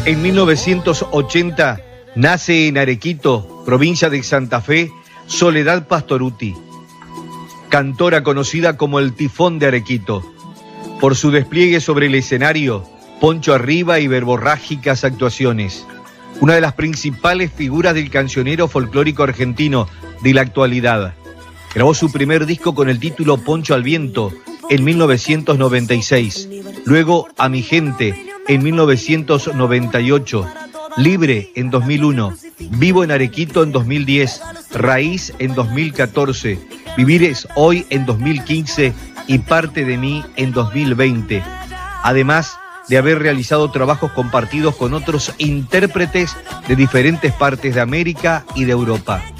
En 1980 nace en Arequito, provincia de Santa Fe, Soledad Pastorutti, cantora conocida como el Tifón de Arequito. Por su despliegue sobre el escenario, poncho arriba y verborrágicas actuaciones. Una de las principales figuras del cancionero folclórico argentino de la actualidad. Grabó su primer disco con el título Poncho al Viento en 1996. Luego A Mi Gente en 1998. Libre en 2001. Vivo en Arequito en 2010. Raíz en 2014. Vivir es hoy en 2015 y Parte de mí en 2020. Además de haber realizado trabajos compartidos con otros intérpretes de diferentes partes de América y de Europa.